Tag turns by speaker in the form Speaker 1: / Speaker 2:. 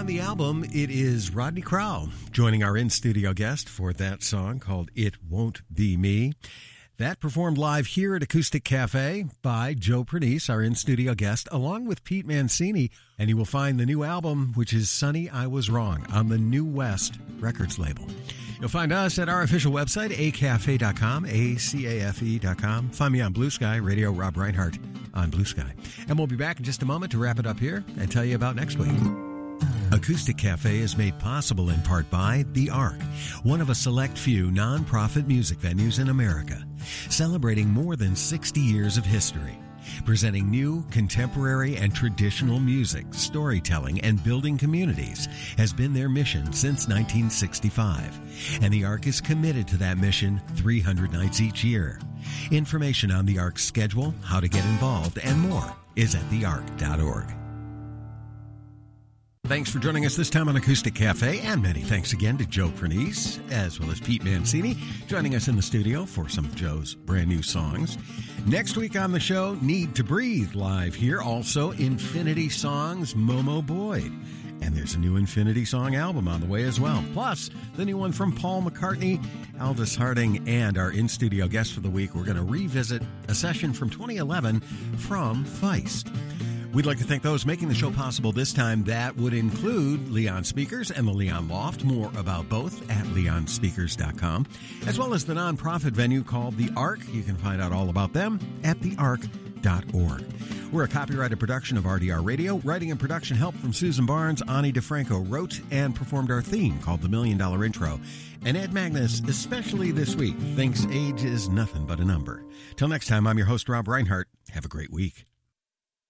Speaker 1: the album, it is Rodney Crowell joining our in-studio guest for that song called It Won't Be Me. That performed live here at Acoustic Cafe by Joe Pernice, our in-studio guest, along with Pete Mancini. And you will find the new album, which is Sonny, I Was Wrong, on the New West Records label. You'll find us at our official website, acafe.com, acafe.com. Find me on Blue Sky, Radio Rob Reinhardt on Blue Sky. And we'll be back in just a moment to wrap it up here and tell you about next week. Acoustic Cafe is made possible in part by The Ark, one of a select few non-profit music venues in America, celebrating more than 60 years of history. Presenting new, contemporary, and traditional music, storytelling, and building communities has been their mission since 1965. And the Ark is committed to that mission 300 nights each year. Information on the Ark's schedule, how to get involved, and more is at theark.org. Thanks for joining us this time on Acoustic Cafe, and many thanks again to Joe Pernice, as well as Pete Mancini, joining us in the studio for some of Joe's brand new songs. Next week on the show, Need to Breathe live here. Also, Infinity Songs, Momo Boyd. And there's a new Infinity Song album on the way as well. Plus, the new one from Paul McCartney, Aldous Harding, and our in-studio guest for the week. We're going to revisit a session from 2011 from Feist. We'd like to thank those making the show possible this time. That would include Leon Speakers and the Leon Loft. More about both at leonspeakers.com, as well as the nonprofit venue called The Ark. You can find out all about them at theark.org. We're a copyrighted production of RDR Radio. Writing and production help from Susan Barnes. Ani DeFranco wrote and performed our theme called The $1 Million Intro. And Ed Magnus, especially this week, thinks age is nothing but a number. Till next time, I'm your host, Rob Reinhardt. Have a great week.